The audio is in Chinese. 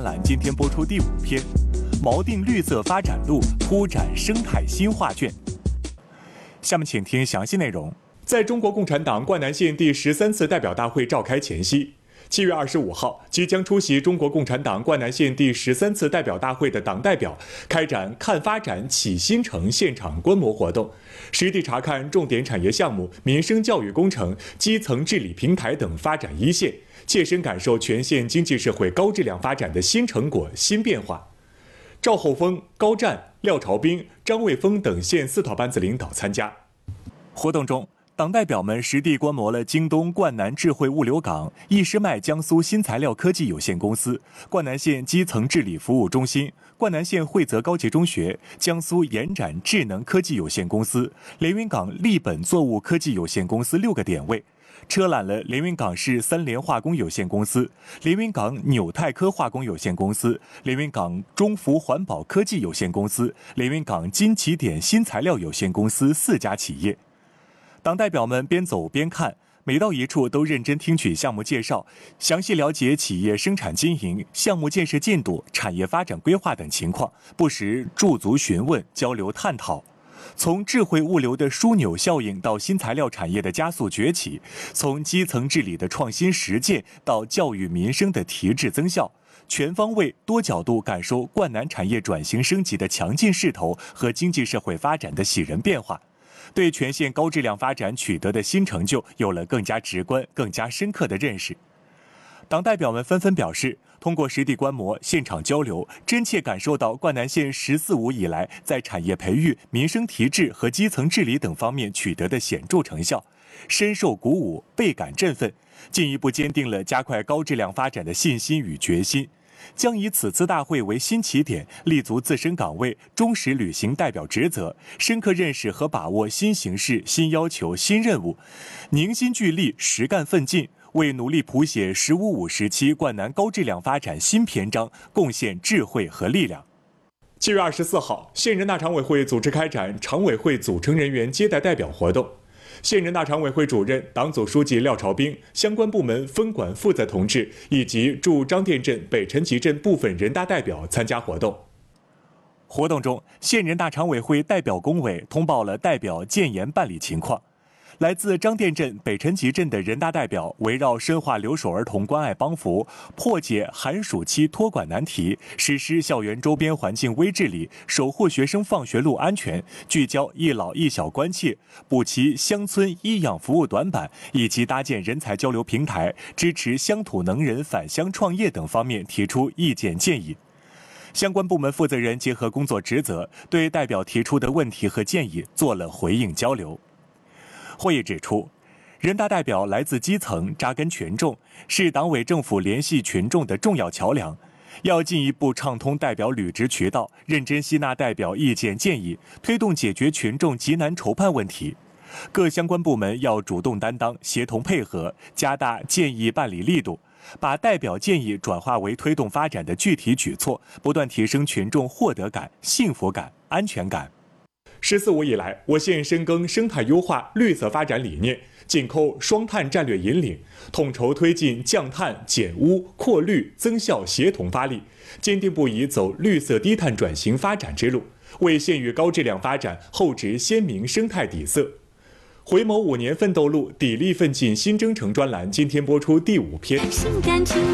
今天播出第5篇，锚定绿色发展路，铺展生态新画卷。下面请听详细内容。在中国共产党灌南县第13次代表大会召开前夕，7月25号，即将出席中国共产党灌南县第13次代表大会的党代表开展看发展启新城现场观摩活动，实地查看重点产业项目、民生教育工程、基层治理平台等发展一线，切身感受全县经济社会高质量发展的新成果、新变化。赵厚峰、高湛、廖朝兵、张卫峰等县4套班子领导参加。活动中，党代表们实地观摩了京东灌南智慧物流港、易诗迈江苏新材料科技有限公司、灌南县基层治理服务中心、灌南县惠泽高级中学、江苏延展智能科技有限公司、连云港利本作物科技有限公司6个点位，车览了连云港市三联化工有限公司、连云港纽泰科化工有限公司、连云港中孚环保科技有限公司、连云港金起点新材料有限公司4家企业。党代表们边走边看，每到一处都认真听取项目介绍，详细了解企业生产经营、项目建设进度、产业发展规划等情况，不时驻足询问、交流探讨。从智慧物流的枢纽效应到新材料产业的加速崛起，从基层治理的创新实践到教育民生的提质增效，全方位、多角度感受灌南产业转型升级的强劲势头和经济社会发展的喜人变化，对全县高质量发展取得的新成就有了更加直观、更加深刻的认识。党代表们纷纷表示，通过实地观摩、现场交流，真切感受到灌南县“14五”以来在产业培育、民生提质和基层治理等方面取得的显著成效，深受鼓舞，倍感振奋，进一步坚定了加快高质量发展的信心与决心。将以此次大会为新起点，立足自身岗位，忠实履行代表职责，深刻认识和把握新形势、新要求、新任务，凝心聚力，实干奋进，为努力谱写“15五”时期灌南高质量发展新篇章贡献智慧和力量。7月24号，县人大常委会组织开展常委会组成人员接待代表活动。县人大常委会主任、党组书记廖朝兵、相关部门分管负责同志以及驻张店镇、北辰集镇部分人大代表参加活动。活动中，县人大常委会代表工委通报了代表建言办理情况。来自张店镇、北辰集镇的人大代表围绕深化留守儿童关爱帮扶，破解寒暑期托管难题，实施校园周边环境微治理，守护学生放学路安全，聚焦一老一小关切，补齐乡村医养服务短板，以及搭建人才交流平台，支持乡土能人返乡创业等方面提出意见建议。相关部门负责人结合工作职责，对代表提出的问题和建议做了回应交流。会议指出，人大代表来自基层，扎根群众，是党委政府联系群众的重要桥梁。要进一步畅通代表履职渠道，认真吸纳代表意见建议，推动解决群众急难愁盼问题。各相关部门要主动担当，协同配合，加大建议办理力度，把代表建议转化为推动发展的具体举措，不断提升群众获得感、幸福感、安全感。“14五”以来，我县深耕生态优化、绿色发展理念，紧扣双碳战略引领，统筹推进降碳、减污、扩绿、增效协同发力，坚定不移走绿色低碳转型发展之路，为县域高质量发展厚植鲜明生态底色。回眸5年奋斗路，砥砺奋进新征程专栏今天播出第5篇。